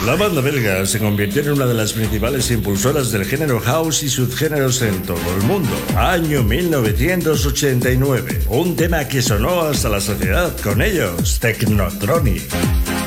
La banda belga se convirtió en una de las principales impulsoras del género house y subgéneros en todo el mundo. Año 1989. Un tema que sonó hasta la sociedad con ellos, Technotronic.